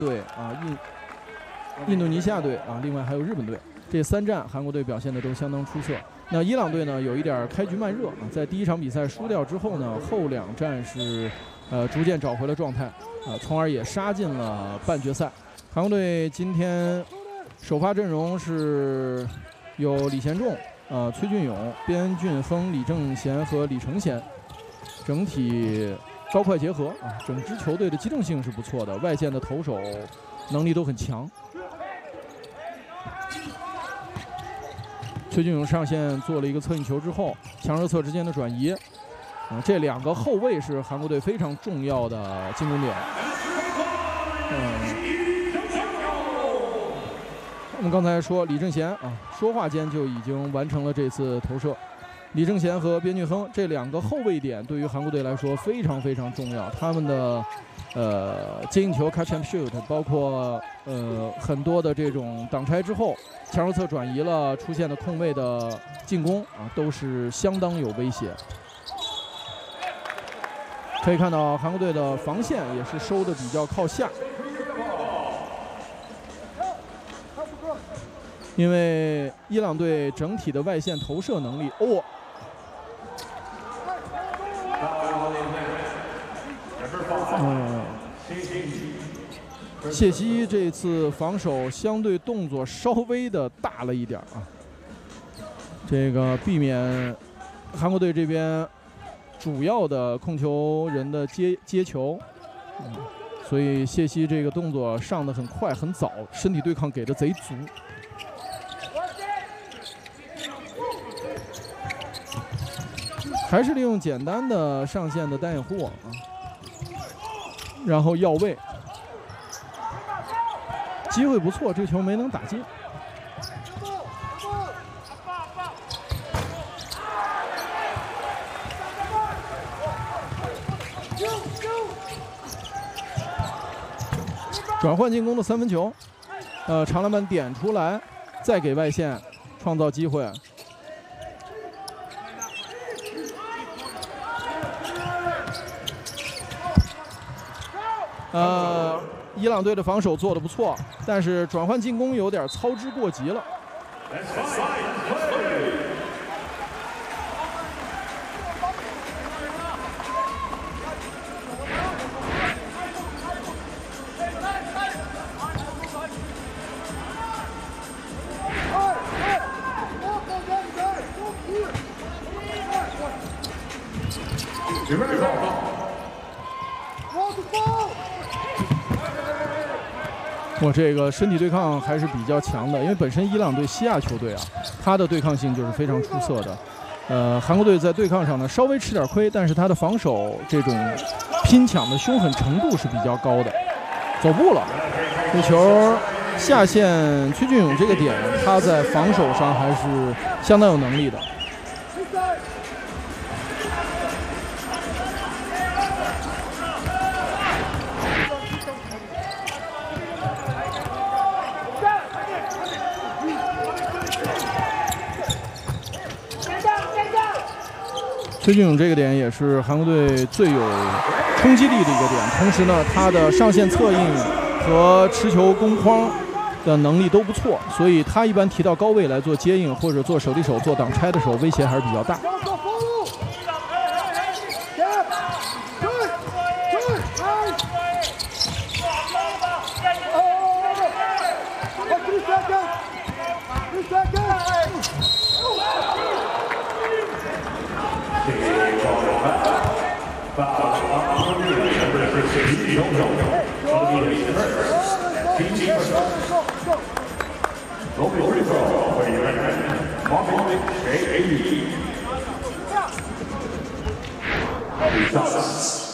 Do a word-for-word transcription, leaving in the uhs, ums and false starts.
队啊，印印度尼西亚队啊，另外还有日本队，这三战韩国队表现的都相当出色。那伊朗队呢，有一点开局慢热啊，在第一场比赛输掉之后呢，后两战是呃逐渐找回了状态啊，从而也杀进了半决赛。韩国队今天首发阵容是有李贤仲、呃崔俊勇、边俊峰、李正贤和李承贤，整体高快结合啊，整支球队的机动性是不错的，外线的投手能力都很强。崔俊勇上线做了一个策应球之后，强热侧之间的转移，啊，这两个后卫是韩国队非常重要的进攻点。嗯，我们刚才说李正贤啊，说话间就已经完成了这次投射。李正贤和边俊亨这两个后卫点对于韩国队来说非常非常重要，他们的呃接应球 catch and shoot， 包括呃很多的这种挡拆之后强弱侧转移了出现的空位的进攻啊，都是相当有威胁。可以看到韩国队的防线也是收的比较靠下，因为伊朗队整体的外线投射能力哦。嗯，谢希这次防守相对动作稍微的大了一点啊，这个避免韩国队这边主要的控球人的接接球，嗯，所以谢希这个动作上得很快很早，身体对抗给的贼足。还是利用简单的上线的单掩护啊，然后要位，机会不错，这球没能打进。转换进攻的三分球，呃，长篮板点出来，再给外线创造机会。呃，伊朗队的防守做得不错，但是转换进攻有点操之过急了。我这个身体对抗还是比较强的，因为本身伊朗队西亚球队啊，他的对抗性就是非常出色的。呃，韩国队在对抗上呢稍微吃点亏，但是他的防守这种拼抢的凶狠程度是比较高的。走步了，这球下线崔俊勇这个点，他在防守上还是相当有能力的。崔俊勇这个点也是韩国队最有冲击力的一个点，同时呢，他的上线策应和持球攻框的能力都不错，所以他一般提到高位来做接应或者做手递手、做挡拆的时候，威胁还是比较大。 Shots.